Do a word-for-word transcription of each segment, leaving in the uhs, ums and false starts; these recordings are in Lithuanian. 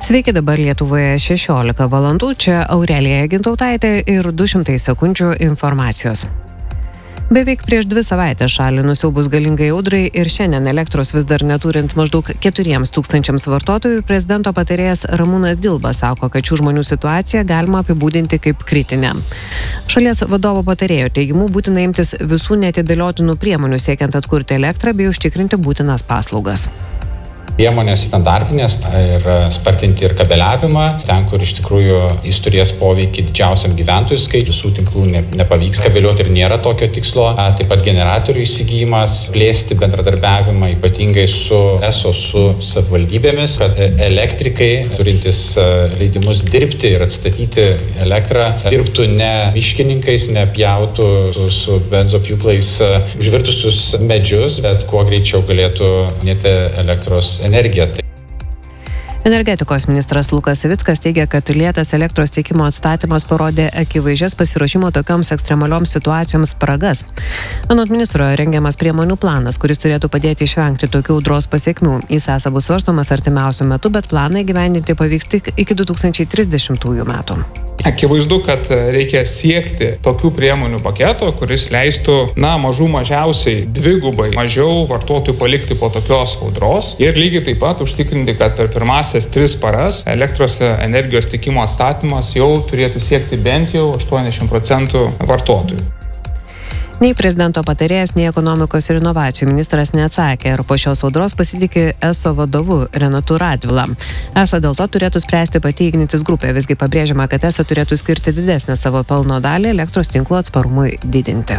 Sveiki, dabar Lietuvoje šešiolika valandų, čia Aurelija Gintautaitė ir du šimtai sekundžių informacijos. Beveik prieš dvi savaitės šalį nusiaubus galingai audrai ir šiandien elektros vis dar neturint maždaug keturiems tūkstančiams vartotojų, prezidento patarėjas Ramūnas Dilba sako, kad šių žmonių situaciją galima apibūdinti kaip kritinę. Šalies vadovo patarėjo teigimu būtina imtis visų neatidėliotinų priemonių siekiant atkurti elektrą bei užtikrinti būtinas paslaugas. Priemonės standartinės ir spartinti ir kabeliavimą, ten, kur iš tikrųjų jis turės poveikį didžiausiam gyventojų skaičiui, visų tinklų ne, nepavyks kabeliuoti ir nėra tokio tikslo. Taip pat generatorių įsigijimas, plėsti bendradarbiavimą, ypatingai su eso, su savivaldybėmis, kad elektrikai, turintys leidimus dirbti ir atstatyti elektrą, dirbtų ne miškininkais, nepjautų su, su benzopjūklais užvirtusius medžius, bet kuo greičiau galėtų nėti elektros energiją. Energetikos ministras Lukas Savickas teigia, kad lėtas elektros tiekimo atstatymas parodė akivaizdžias pasiruošimo tokioms ekstremalioms situacijoms spragas. Anot ministro rengiamas priemonių planas, kuris turėtų padėti išvengti tokių audros pasekmių. Jis esą bus svarstomas artimiausiu metu, bet planą įgyvendinti pavyks tik iki du tūkstančiai trisdešimtųjų metų. Akivaizdu, kad reikia siekti tokių priemonių paketo, kuris leistų, na, mažų mažiausiai dvigubai mažiau vartotojų palikti po tokios audros ir lygiai taip pat užtikrinti, kad per pirmąsias tris paras elektros energijos tiekimo atstatymas jau turėtų siekti bent jau aštuoniasdešimt procentų vartotojų. Nei prezidento patarėjas, nei ekonomikos ir inovacijų ministras neatsakė, ar po šios audros pasitikė eso vadovu Renatu Radvila. Esą dėl to turėtų spręsti pati Ignitis grupė, visgi pabrėžiama, kad eso turėtų skirti didesnę savo pelno dalį elektros tinklo atsparumui didinti.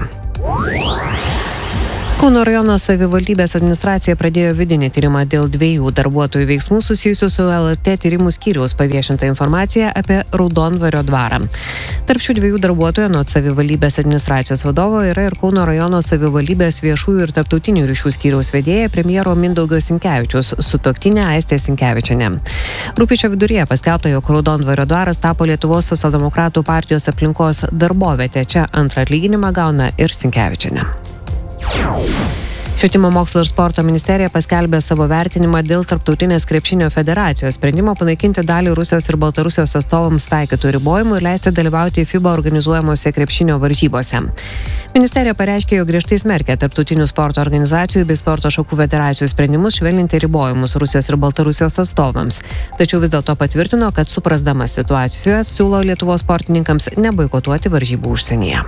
Kauno rajono savivaldybės administracija pradėjo vidinį tyrimą dėl dviejų darbuotojų veiksmų susijusių su L R T tyrimų skyriaus paviešinta informacija apie Raudondvario dvarą. Tarp šių dviejų darbuotojų nuo savivaldybės administracijos vadovo yra ir Kauno rajono savivaldybės viešųjų ir tarptautinių ryšių skyriaus vedėja premjero Mindaugo Sinkevičiaus sutuoktinė Aistė Sinkevičienė. Rugpjūčio viduryje paskelbta, jog Raudondvario dvaras tapo Lietuvos socialdemokratų partijos aplinkos darbovietė. Čia antrą atlyginimą gauna ir Sinkevičienė. Švietimo mokslo ir sporto ministerija paskelbė savo vertinimą dėl Tarptautinės krepšinio federacijos sprendimo panaikinti dalį Rusijos ir Baltarusijos atstovams taikytų ribojimų ir leisti dalyvauti FIBA organizuojamuose krepšinio varžybose. Ministerija pareiškė, jog griežtai smerkia tarptautinių sporto organizacijų bei sporto šakų federacijų sprendimus švelninti ribojimus Rusijos ir Baltarusijos atstovams. Tačiau vis dėlto patvirtino, kad suprasdama situaciją siūlo Lietuvos sportininkams neboikotuoti varžybų užsienyje.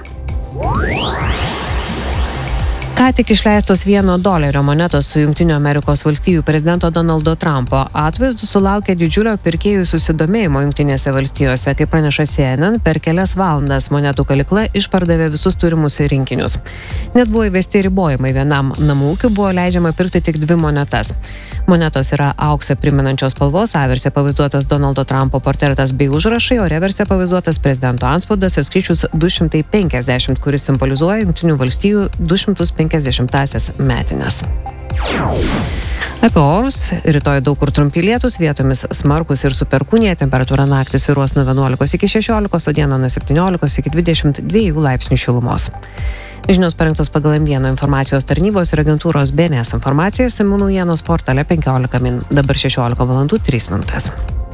Ką tik išleistos vieno dolerio monetos su Jungtinių Amerikos valstijų prezidento Donaldo Trumpo atvaizdu sulaukė didžiulio pirkėjų susidomėjimo Jungtinėse valstijose. Kaip praneša C N N, per kelias valandas monetų kalykla išpardavė visus turimus rinkinius. Net buvo įvesti ribojimai, vienam namų ūkiui buvo leidžiama pirkti tik dvi monetas. Monetos yra auksą primenančios spalvos, A versija pavaizduotas Donaldo Trumpo portretas bei užrašai, o R versija pavaizduotas prezidento antspaudas ir skaičius du šimtai penkiasdešimt, kuris simbolizuoja Jungtinių valstijų du šimtus penkiasdešimtąsias metines. Apie orus. Rytoj daug kur trumpi lietūs, vietomis smarkus ir su perkūnija, temperatūra naktį svyruos nuo vienuolikos iki šešiolikos, o dieną nuo septyniolikos iki dvidešimt dviejų laipsnių šilumos. Žinios parengtos pagal M vieno informacijos tarnybos ir agentūros B N S informaciją ir Simų naujienos portale penkiolika min. Dabar šešiolika valandų trys minutės.